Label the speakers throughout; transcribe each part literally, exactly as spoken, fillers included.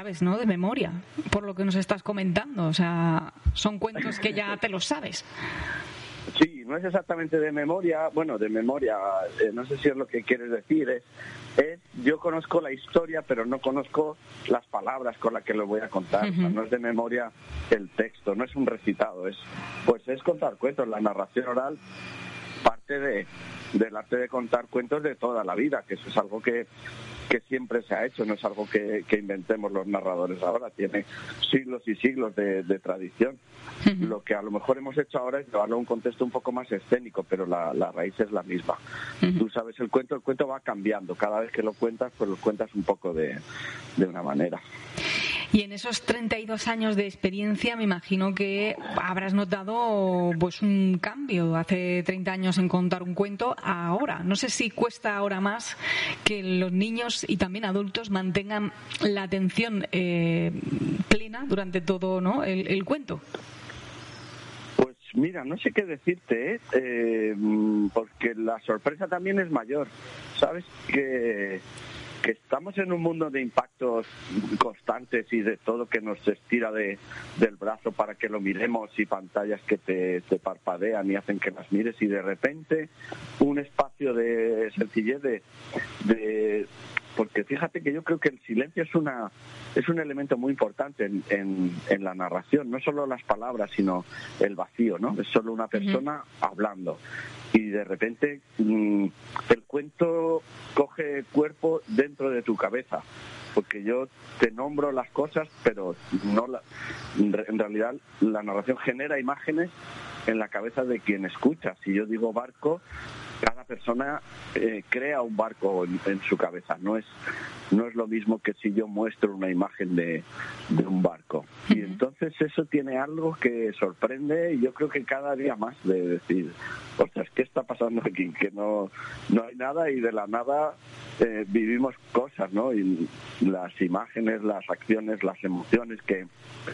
Speaker 1: sabes, ¿no?, de memoria, por lo que nos estás comentando. O sea, son cuentos que ya te los sabes.
Speaker 2: Sí, no es exactamente de memoria, bueno, de memoria, eh, no sé si es lo que quieres decir, es, es yo conozco la historia, pero no conozco las palabras con las que lo voy a contar. Uh-huh. O sea, no es de memoria el texto, no es un recitado, es pues es contar cuentos. La narración oral parte de del arte de contar cuentos de toda la vida, que eso es algo que que siempre se ha hecho, no es algo que, que inventemos los narradores ahora, tiene siglos y siglos de, de tradición. Uh-huh. Lo que a lo mejor hemos hecho ahora es llevarlo a un contexto un poco más escénico, pero la, la raíz es la misma. Uh-huh. Tú sabes, el cuento, el cuento va cambiando, cada vez que lo cuentas, pues lo cuentas un poco de, de una manera.
Speaker 1: Y en esos treinta y dos años de experiencia me imagino que habrás notado pues un cambio hace treinta años en contar un cuento a ahora. No sé si cuesta ahora más que los niños y también adultos mantengan la atención eh, plena durante todo, ¿no?, el, el cuento.
Speaker 2: Pues mira, no sé qué decirte, ¿eh? Eh, porque la sorpresa también es mayor. ¿Sabes? Que... que estamos en un mundo de impactos constantes y de todo que nos estira de, del brazo para que lo miremos, y pantallas que te, te parpadean y hacen que las mires, y de repente un espacio de sencillez de, de porque fíjate que yo creo que el silencio es una es un elemento muy importante en, en, en la narración, no solo las palabras sino el vacío, ¿no? Es solo una persona uh-huh. hablando, y de repente mmm, el cuento coge cuerpo dentro de tu cabeza, porque yo te nombro las cosas, pero no la, en realidad la narración genera imágenes en la cabeza de quien escucha. Si yo digo barco, cada persona eh, crea un barco en, en su cabeza. No es no es lo mismo que si yo muestro una imagen de, de un barco. Y entonces eso tiene algo que sorprende, y yo creo que cada día más, de decir, ostras, ¿qué está pasando aquí? Que no no hay nada, y de la nada eh, vivimos cosas, ¿no? Y las imágenes, las acciones, las emociones que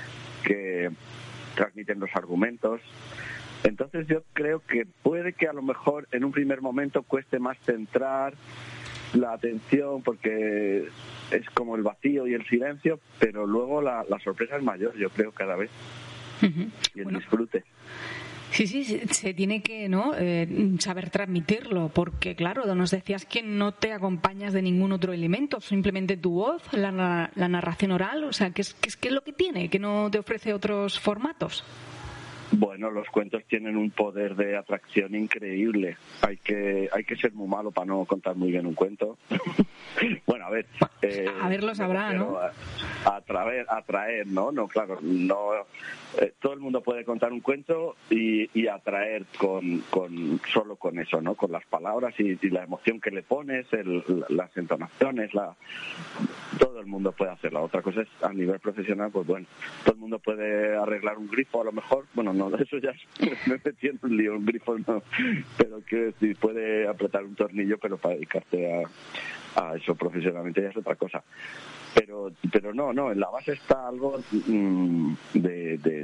Speaker 2: que transmiten los argumentos. Entonces yo creo que puede que a lo mejor en un primer momento cueste más centrar la atención, porque es como el vacío y el silencio, pero luego la, la sorpresa es mayor, yo creo, cada vez. Uh-huh. Y el bueno. disfrute.
Speaker 1: Sí, sí, se tiene que, ¿no?, eh, saber transmitirlo, porque claro, nos decías que no te acompañas de ningún otro elemento, simplemente tu voz, la, la narración oral. O sea, ¿qué es, qué es, qué es lo que tiene, que no te ofrece otros formatos?
Speaker 2: Bueno, los cuentos tienen un poder de atracción increíble. Hay que hay que ser muy malo para no contar muy bien un cuento. Bueno, a ver.
Speaker 1: Eh, a ver, lo sabrá, ¿no?
Speaker 2: A, a atraer, atraer, ¿no? No, claro, no. Eh, todo el mundo puede contar un cuento y, y atraer con, con solo con eso, ¿no? Con las palabras y, y la emoción que le pones, el, las entonaciones, la todo el mundo puede hacerlo. Otra cosa es a nivel profesional, pues bueno, todo el mundo puede arreglar un grifo, a lo mejor. Bueno, no, eso ya me metí en un lío, un grifo no, pero quiero decir, puede apretar un tornillo, pero para dedicarte a a eso profesionalmente ya es otra cosa. Pero pero no, no, en la base está algo mmm, de, de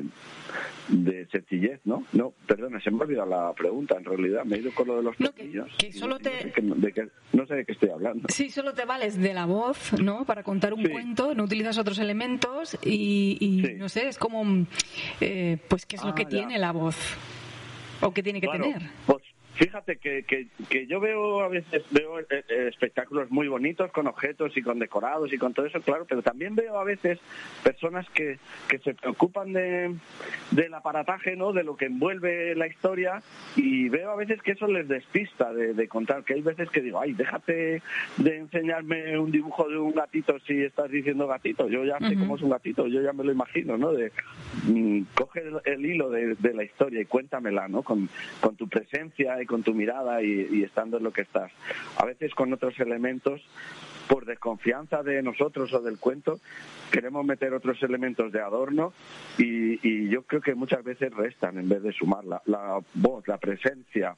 Speaker 2: de sencillez, ¿no? No, perdona, se me ha olvidado la pregunta, en realidad, me he ido con lo de los tornillos.
Speaker 1: No, que, que solo te...
Speaker 2: no, sé que, de que, no sé de qué estoy hablando.
Speaker 1: Sí, solo te vales de la voz, ¿no?, para contar un sí. cuento, no utilizas otros elementos y, y sí. no sé, es como, eh, pues, ¿qué es ah, lo que ya. tiene la voz? ¿O qué tiene que
Speaker 2: claro,
Speaker 1: tener?
Speaker 2: Pues, fíjate que, que, que yo veo a veces veo eh, eh, espectáculos muy bonitos con objetos y con decorados y con todo eso, claro, pero también veo a veces personas que, que se preocupan de del aparataje, ¿no?, de lo que envuelve la historia, y veo a veces que eso les despista de, de contar, que hay veces que digo, ay, déjate de enseñarme un dibujo de un gatito si estás diciendo gatito, yo ya sé uh-huh. cómo es un gatito, yo ya me lo imagino, ¿no? De mmm, coge el, el hilo de, de la historia y cuéntamela, ¿no?, con, con tu presencia y con tu mirada y, y estando en lo que estás. A veces con otros elementos, por desconfianza de nosotros o del cuento, queremos meter otros elementos de adorno y, y yo creo que muchas veces restan en vez de sumar. La, la voz, la presencia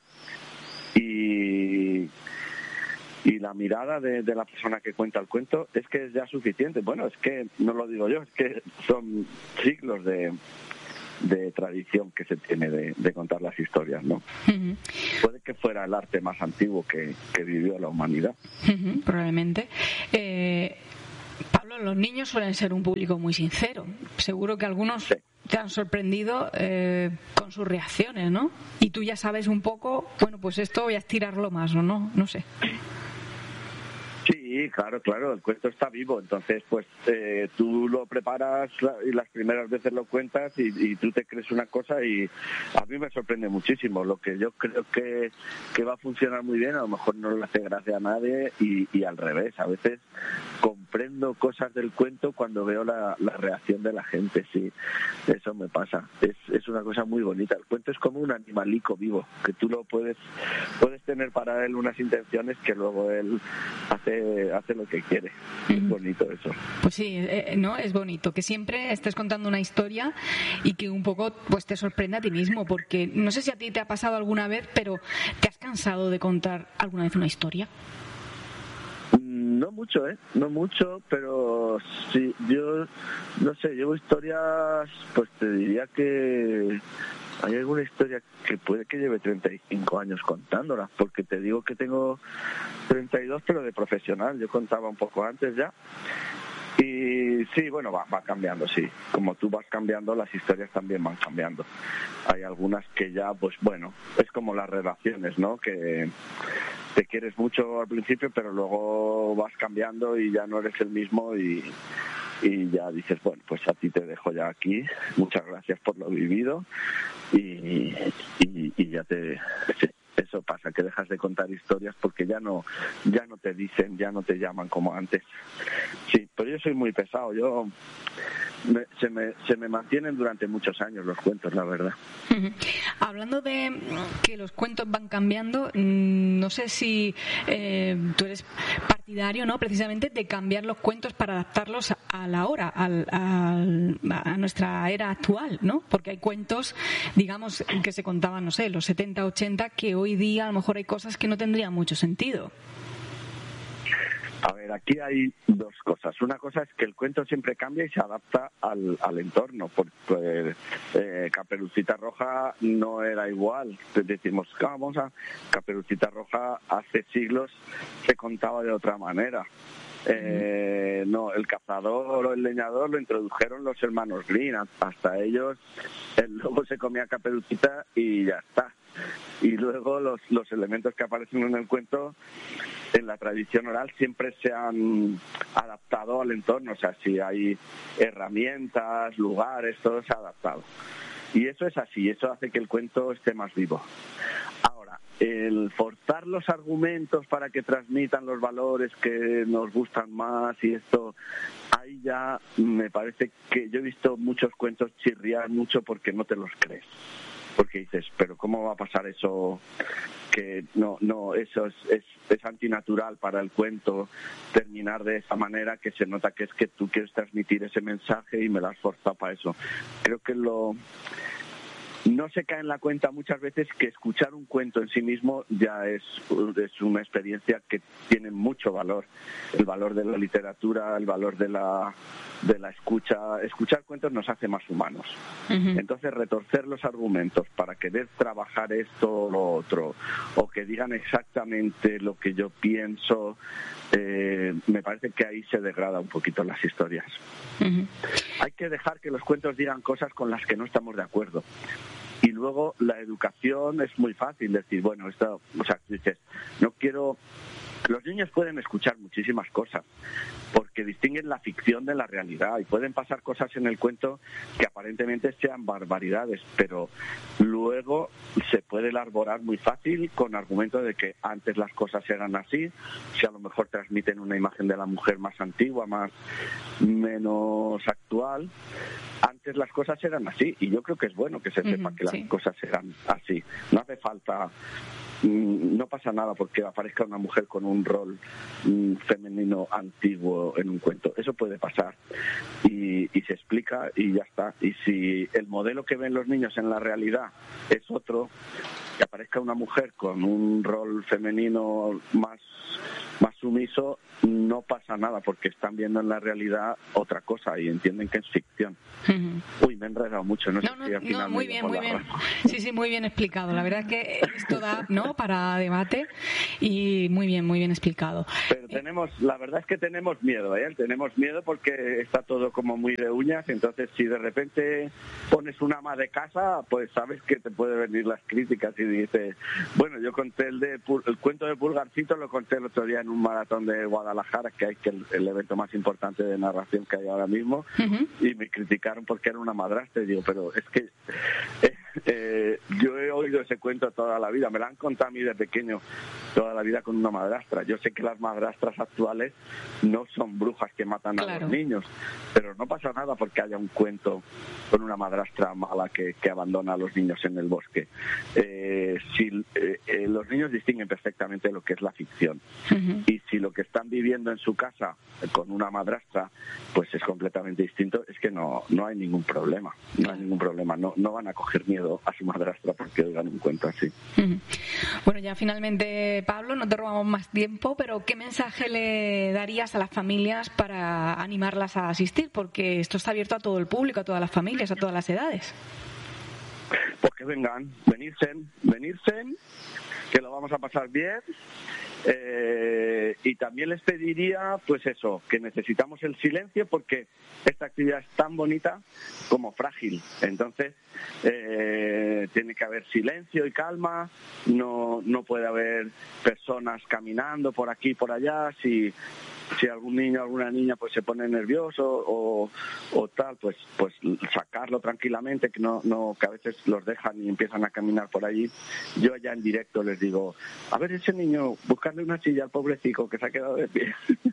Speaker 2: y, y la mirada de, de la persona que cuenta el cuento es que es ya suficiente. Bueno, es que no lo digo yo, es que son siglos de de tradición que se tiene de, de contar las historias, ¿no? Uh-huh. Puede que fuera el arte más antiguo que, que vivió la humanidad.
Speaker 1: Uh-huh, probablemente. Eh, Pablo, Carlos, los niños suelen ser un público muy sincero. Seguro que algunos sí. te han sorprendido eh, con sus reacciones, ¿no? Y tú ya sabes un poco, bueno, pues esto voy a estirarlo más o no, no sé.
Speaker 2: Sí, claro, claro, el cuento está vivo, entonces pues eh, tú lo preparas y las primeras veces lo cuentas y, y tú te crees una cosa y a mí me sorprende muchísimo. Lo que yo creo que, que va a funcionar muy bien, a lo mejor no le hace gracia a nadie y, y al revés, a veces comprendo cosas del cuento cuando veo la, la reacción de la gente, sí, eso me pasa, es, es una cosa muy bonita. El cuento es como un animalico vivo, que tú lo puedes, puedes tener para él unas intenciones que luego él hace hace lo que quiere. Es bonito eso.
Speaker 1: Pues sí, eh, no, es bonito que siempre estés contando una historia y que un poco pues te sorprenda a ti mismo, porque no sé si a ti te ha pasado alguna vez, pero ¿te has cansado de contar alguna vez una historia?
Speaker 2: No mucho, ¿eh? No mucho, pero sí, yo no sé, llevo historias, pues te diría que hay alguna historia que puede que lleve treinta y cinco años contándola, porque te digo que tengo treinta y dos, pero de profesional. Yo contaba un poco antes ya. Y sí, bueno, va, va cambiando, sí. Como tú vas cambiando, las historias también van cambiando. Hay algunas que ya, pues bueno, es como las relaciones, ¿no? Que te quieres mucho al principio, pero luego vas cambiando y ya no eres el mismo y... y ya dices, bueno, pues a ti te dejo ya aquí, muchas gracias por lo vivido y, y, y ya te... Sí, eso pasa, que dejas de contar historias porque ya no ya no te dicen, ya no te llaman como antes. Sí, pero yo soy muy pesado, yo me, se, me, se me mantienen durante muchos años los cuentos, la verdad.
Speaker 1: Uh-huh. Hablando de que los cuentos van cambiando, no sé si eh, tú eres partidario, ¿no?, precisamente de cambiar los cuentos para adaptarlos a la hora, al, al, a nuestra era actual, ¿no? Porque hay cuentos, digamos, que se contaban, no sé, los setenta, ochenta, que hoy día a lo mejor hay cosas que no tendrían mucho sentido.
Speaker 2: A ver, aquí hay dos cosas. Una cosa es que el cuento siempre cambia y se adapta al, al entorno. Porque eh, Caperucita Roja no era igual. Decimos, vamos a... Caperucita Roja hace siglos se contaba de otra manera. Eh, no, el cazador o el leñador lo introdujeron los hermanos Green. Hasta ellos el lobo se comía Caperucita y ya está. Y luego los, los elementos que aparecen en el cuento en la tradición oral siempre se han adaptado al entorno, o sea, si hay herramientas, lugares, todo se ha adaptado. Y eso es así, eso hace que el cuento esté más vivo. Ahora, el forzar los argumentos para que transmitan los valores que nos gustan más y esto, ahí ya me parece que yo he visto muchos cuentos chirriar mucho porque no te los crees. Porque dices, pero ¿cómo va a pasar eso? Que no, no, eso es, es, es antinatural para el cuento, terminar de esa manera, que se nota que es que tú quieres transmitir ese mensaje y me lo has forzado para eso. Creo que lo... No se cae en la cuenta muchas veces que escuchar un cuento en sí mismo ya es, es una experiencia que tiene mucho valor. El valor de la literatura, el valor de la, de la escucha. Escuchar cuentos nos hace más humanos. Uh-huh. Entonces, retorcer los argumentos para querer trabajar esto o lo otro, o que digan exactamente lo que yo pienso, eh, me parece que ahí se degrada un poquito las historias. Uh-huh. Hay que dejar que los cuentos digan cosas con las que no estamos de acuerdo. Y luego la educación es muy fácil decir, bueno, esto, o sea, dices, no quiero... Los niños pueden escuchar muchísimas cosas porque distinguen la ficción de la realidad y pueden pasar cosas en el cuento que aparentemente sean barbaridades, pero luego se puede elaborar muy fácil con argumentos de que antes las cosas eran así, si a lo mejor transmiten una imagen de la mujer más antigua, más menos actual. Antes las cosas eran así y yo creo que es bueno que se sepa uh-huh, que las sí. cosas eran así. No hace falta... No pasa nada porque aparezca una mujer con un rol mm, femenino antiguo en un cuento. Eso puede pasar y, y se explica y ya está. Y si el modelo que ven los niños en la realidad es otro, que aparezca una mujer con un rol femenino más más sumiso, no pasa nada porque están viendo en la realidad otra cosa y entienden que es ficción. Uh-huh. Uy, me he enredado mucho, no,
Speaker 1: no
Speaker 2: sé
Speaker 1: no,
Speaker 2: si al final
Speaker 1: no muy bien, muy bien. Razón. Sí, sí, muy bien explicado. La verdad es que esto da, ¿no?, para debate y muy bien, muy bien explicado.
Speaker 2: Pero tenemos, la verdad es que tenemos miedo, ¿eh? Tenemos miedo porque está todo como muy de uñas, entonces si de repente pones una ama de casa, pues sabes que te pueden venir las críticas y dices, bueno, yo conté el de el cuento de Pulgarcito, lo conté el otro día en un maratón de Guadalajara, que hay que el, el evento más importante de narración que hay ahora mismo, uh-huh. y me criticaron porque era una madrastra y digo, pero es que eh, eh, yo he oído ese cuento toda la vida, me lo han contado a mí de pequeño toda la vida con una madrastra. Yo sé que las madrastras actuales no son brujas que matan claro. a los niños, pero no pasa nada porque haya un cuento con una madrastra mala que, que abandona a los niños en el bosque. Eh, si eh, eh, los niños distinguen perfectamente lo que es la ficción, uh-huh. y si lo que están viviendo en su casa con una madrastra pues es completamente distinto, es que no no hay ningún problema, no hay ningún problema, no no van a coger miedo a su madrastra porque oigan un cuento así.
Speaker 1: Uh-huh. Bueno, ya finalmente, Pablo, no te robamos más tiempo, pero ¿qué mensaje le darías a las familias para animarlas a asistir? Porque esto está abierto a todo el público, a todas las familias, a todas las edades.
Speaker 2: Pues que vengan, venirse, venirse, que lo vamos a pasar bien. Eh, y también les pediría, pues eso, que necesitamos el silencio porque esta actividad es tan bonita como frágil. Entonces, eh, tiene que haber silencio y calma, no, no puede haber personas caminando por aquí y por allá. Si si algún niño o alguna niña pues se pone nervioso o, o tal, pues pues sacarlo tranquilamente, que no no que a veces los dejan y empiezan a caminar por allí. Yo ya en directo les digo, a ver ese niño, buscarle una silla al pobrecito que se ha quedado de pie.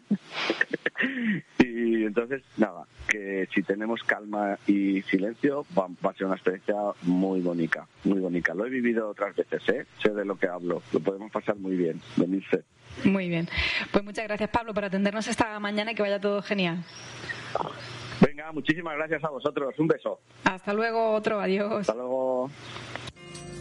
Speaker 2: Y entonces, nada, que si tenemos calma y silencio va, va a ser una experiencia muy bonita, muy bonita. Lo he vivido otras veces, ¿eh? Sé de lo que hablo, lo podemos pasar muy bien, venirse.
Speaker 1: Muy bien, pues muchas gracias, Pablo, por atendernos esta mañana y que vaya todo genial.
Speaker 2: Venga, muchísimas gracias a vosotros, un beso.
Speaker 1: Hasta luego, otro, adiós.
Speaker 2: Hasta luego.